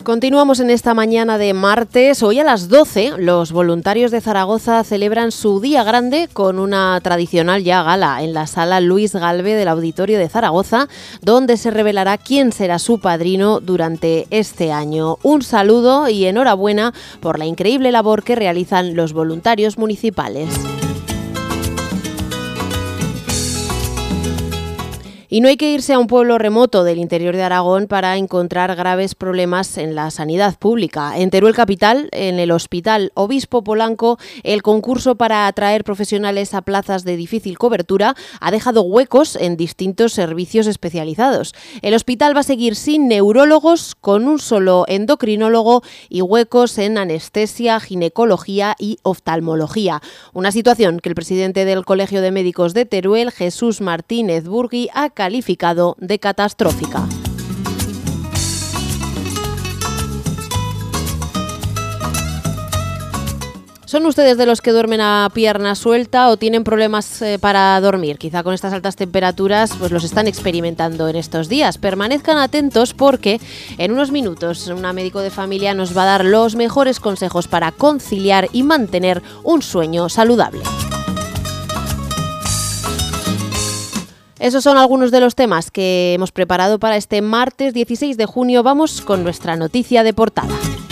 Continuamos en esta mañana de martes. Hoy a las 12 los voluntarios de Zaragoza celebran su día grande con una tradicional ya gala en la sala Luis Galve del Auditorio de Zaragoza, donde se revelará quién será su padrino durante este año. Un saludo y enhorabuena por la increíble labor que realizan los voluntarios municipales. Y no hay que irse a un pueblo remoto del interior de Aragón para encontrar graves problemas en la sanidad pública. En Teruel capital, en el Hospital Obispo Polanco, el concurso para atraer profesionales a plazas de difícil cobertura ha dejado huecos en distintos servicios especializados. El hospital va a seguir sin neurólogos, con un solo endocrinólogo y huecos en anestesia, ginecología y oftalmología. Una situación que el presidente del Colegio de Médicos de Teruel, Jesús Martínez Burgui, ha calificado de catastrófica. ¿Son ustedes de los que duermen a pierna suelta o tienen problemas para dormir? Quizá con estas altas temperaturas pues los están experimentando en estos días. Permanezcan atentos porque en unos minutos una médico de familia nos va a dar los mejores consejos para conciliar y mantener un sueño saludable. Esos son algunos de los temas que hemos preparado para este martes 16 de junio. Vamos con nuestra noticia de portada.